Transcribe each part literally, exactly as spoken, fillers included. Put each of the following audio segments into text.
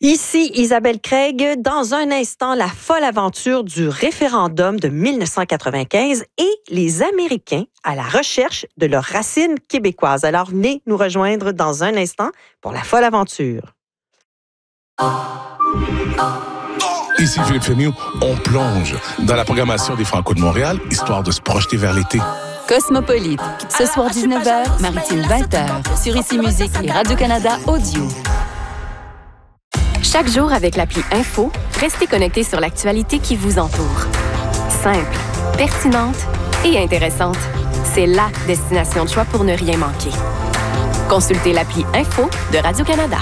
Ici Isabelle Craig. Dans un instant, la folle aventure du référendum de dix-neuf cent quatre-vingt-quinze et les Américains à la recherche de leurs racines québécoises. Alors, venez nous rejoindre dans un instant pour la folle aventure. Ici Philippe Fémieux, on plonge dans la programmation des Franco de Montréal, histoire de se projeter vers l'été. Cosmopolite, ce soir dix-neuf heures, Maritime vingt heures, sur Ici Musique et Radio-Canada Audio. Chaque jour avec l'appli Info, restez connectés sur l'actualité qui vous entoure. Simple, pertinente et intéressante. C'est la destination de choix pour ne rien manquer. Consultez l'appli Info de Radio-Canada.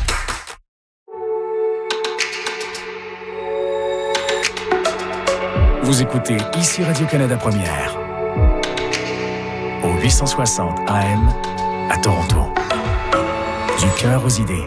Vous écoutez Ici Radio-Canada Première, au huit cent soixante A M à Toronto. Du cœur aux idées.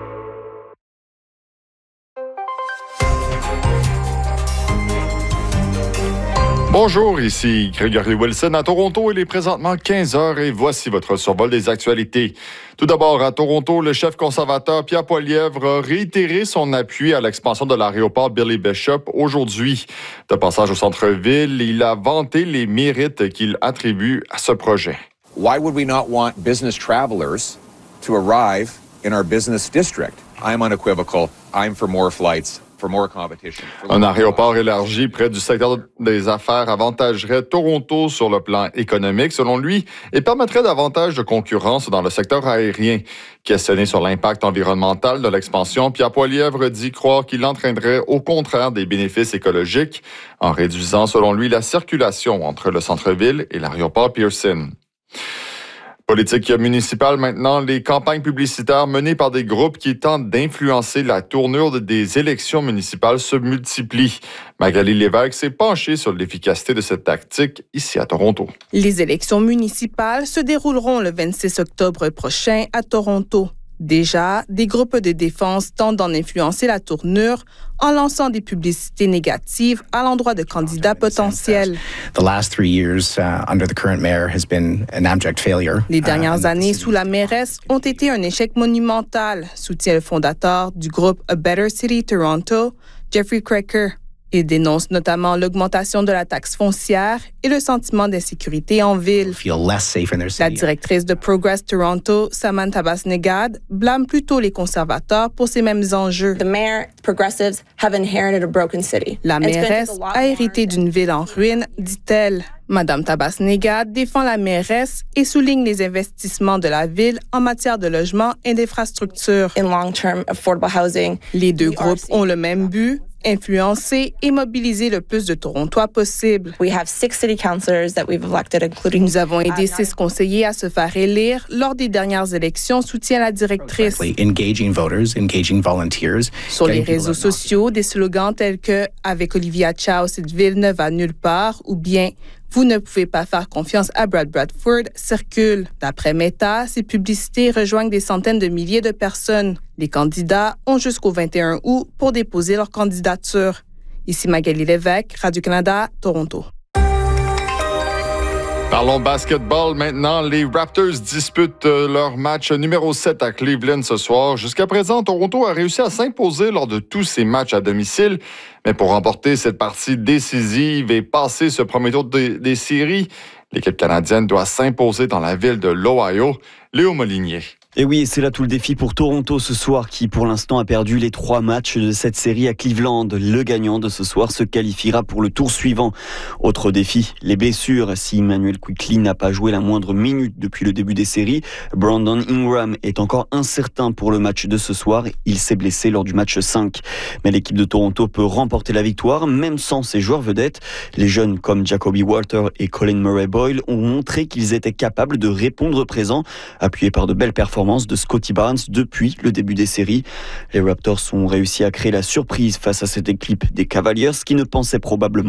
Bonjour, ici Gregory Wilson à Toronto. Il est présentement quinze heures et voici votre survol des actualités. Tout d'abord, à Toronto, le chef conservateur Pierre Poilievre a réitéré son appui à l'expansion de l'aéroport Billy Bishop aujourd'hui. De passage au centre-ville, il a vanté les mérites qu'il attribue à ce projet. Why would we not want business travelers to arrive in our business district? I'm unequivocal. I'm for more flights. Un aéroport élargi près du secteur des affaires avantagerait Toronto sur le plan économique, selon lui, et permettrait davantage de concurrence dans le secteur aérien. Questionné sur l'impact environnemental de l'expansion, Pierre Poilievre dit croire qu'il entraînerait au contraire des bénéfices écologiques en réduisant, selon lui, la circulation entre le centre-ville et l'aéroport Pearson. Politique municipale maintenant, les campagnes publicitaires menées par des groupes qui tentent d'influencer la tournure des élections municipales se multiplient. Magali Lévesque s'est penchée sur l'efficacité de cette tactique ici à Toronto. Les élections municipales se dérouleront le vingt-six octobre prochain à Toronto. Déjà, des groupes de défense tentent d'en influencer la tournure en lançant des publicités négatives à l'endroit de candidats potentiels. Les dernières années sous la mairesse ont été un échec monumental, soutient le fondateur du groupe A Better City Toronto, Jeffrey Cracker. Il dénonce notamment l'augmentation de la taxe foncière et le sentiment d'insécurité en ville. La directrice de Progress Toronto, Samantha Basnegad, blâme plutôt les conservateurs pour ces mêmes enjeux. The mayor, progressives have inherited a broken city. La mairesse a hérité d'une ville en ruine, dit-elle. Madame Tabasnegad défend la mairesse et souligne les investissements de la ville en matière de logement et d'infrastructures. In long-term affordable housing. Les deux groupes ont le même but, influencer et mobiliser le plus de Torontois possible. We have six city councillors that we've elected, including... Nous avons aidé six conseillers à se faire élire lors des dernières élections, soutient la directrice. Engaging voters, engaging volunteers. Sur les réseaux sociaux, des slogans tels que « Avec Olivia Chow, cette ville ne va nulle part » ou bien « Vous ne pouvez pas faire confiance à Brad Bradford » circulent. D'après Meta, ces publicités rejoignent des centaines de milliers de personnes. Les candidats ont jusqu'au vingt et un août pour déposer leur candidature. Ici Magali Lévesque, Radio-Canada, Toronto. Parlons basketball maintenant. Les Raptors disputent leur match numéro sept à Cleveland ce soir. Jusqu'à présent, Toronto a réussi à s'imposer lors de tous ses matchs à domicile. Mais pour remporter cette partie décisive et passer ce premier tour des, des séries, l'équipe canadienne doit s'imposer dans la ville de l'Ohio. Léo Molinier. Et oui, c'est là tout le défi pour Toronto ce soir qui, pour l'instant, a perdu les trois matchs de cette série à Cleveland. Le gagnant de ce soir se qualifiera pour le tour suivant. Autre défi, les blessures. Si Immanuel Quickley n'a pas joué la moindre minute depuis le début des séries, Brandon Ingram est encore incertain pour le match de ce soir. Il s'est blessé lors du match cinq. Mais l'équipe de Toronto peut remporter la victoire, même sans ses joueurs vedettes. Les jeunes comme Jacoby Walter et Colin Murray-Boyle ont montré qu'ils étaient capables de répondre présent, appuyés par de belles performances de Scottie Barnes depuis le début des séries. Les Raptors ont réussi à créer la surprise face à cette équipe des Cavaliers qui ne pensaient probablement